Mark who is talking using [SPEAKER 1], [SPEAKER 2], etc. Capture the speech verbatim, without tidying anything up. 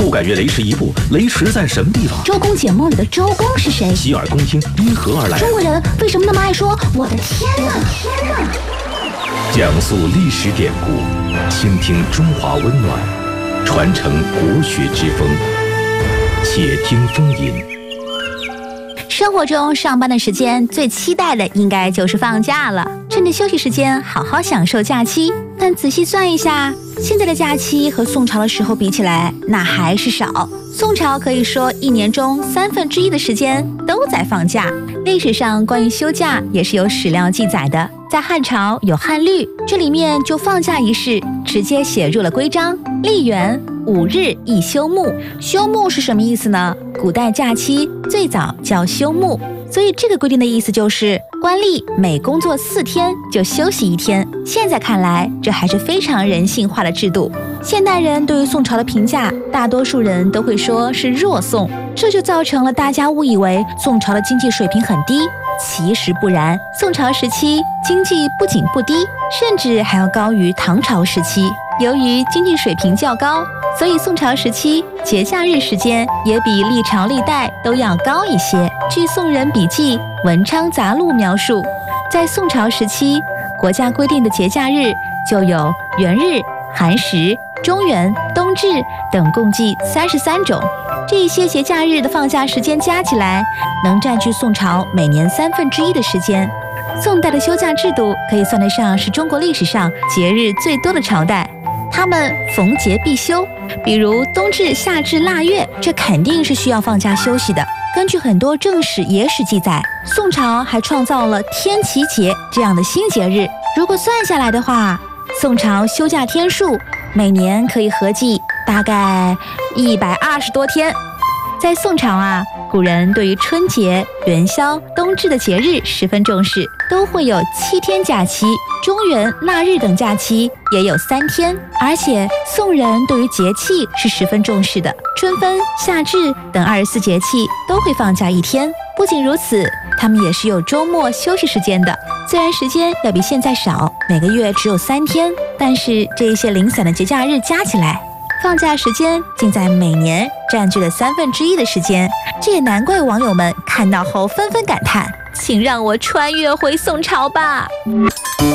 [SPEAKER 1] 不敢越雷池一步，雷池在什么地方？
[SPEAKER 2] 周公解梦里的周公是谁？
[SPEAKER 1] 洗耳恭听，因何而来？
[SPEAKER 2] 中国人为什么那么爱说我的天哪？天哪！
[SPEAKER 1] 讲述历史典故，倾听中华温暖，传承国学之风。且听风吟。
[SPEAKER 3] 生活中上班的时间最期待的应该就是放假了，趁着休息时间好好享受假期。但仔细算一下，现在的假期和宋朝的时候比起来，那还是少。宋朝可以说一年中三分之一的时间都在放假。历史上关于休假也是有史料记载的，在汉朝有汉律，这里面就放假一事直接写入了规章。历元五日一休沐，休沐是什么意思呢？古代假期最早叫休沐，所以这个规定的意思就是官吏每工作四天就休息一天。现在看来，这还是非常人性化的制度。现代人对于宋朝的评价，大多数人都会说是弱宋，这就造成了大家误以为宋朝的经济水平很低。其实不然，宋朝时期经济不仅不低，甚至还要高于唐朝时期。由于经济水平较高，所以宋朝时期节假日时间也比历朝历代都要高一些。据《宋人笔记·文昌杂录》描述，在宋朝时期，国家规定的节假日就有元日、寒食、中元、冬至等，共计三十三种。这些节假日的放假时间加起来，能占据宋朝每年三分之一的时间。宋代的休假制度可以算得上是中国历史上节日最多的朝代。他们逢节必休，比如冬至、夏至、腊月，这肯定是需要放假休息的。根据很多正史、野史记载，宋朝还创造了天齐节这样的新节日。如果算下来的话，宋朝休假天数每年可以合计大概一百二十多天。在宋朝啊，古人对于春节、元宵、冬至的节日十分重视，都会有七天假期，中元、腊日等假期也有三天。而且宋人对于节气是十分重视的，春分、夏至等二十四节气都会放假一天。不仅如此，他们也是有周末休息时间的。虽然时间要比现在少，每个月只有三天，但是这一些零散的节假日加起来，放假时间竟在每年占据了三分之一的时间。这也难怪网友们看到后纷纷感叹：请让我穿越回宋朝吧。